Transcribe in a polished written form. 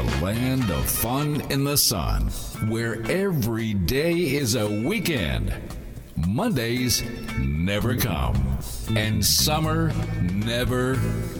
the land of fun in the sun, where every day is a weekend. Mondays never come, and summer never